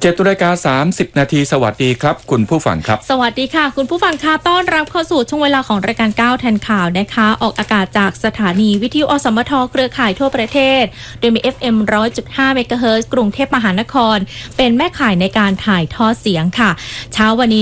7:30 นาทีสวัสดีครับคุณผู้ฟังครับสวัสดีค่ะคุณผู้ฟังค่ะต้อนรับเข้าสู่ช่วงเวลาของรายการ9ทันข่าวนะคะออกอากาศจากสถานีวิทยุอสมทเครือข่ายทั่วประเทศโดยมี FM 100.5 เมกะเฮิรตซ์กรุงเทพมหานครเป็นแม่ข่ายในการถ่ายทอดเสียงค่ะเช้าวันนี้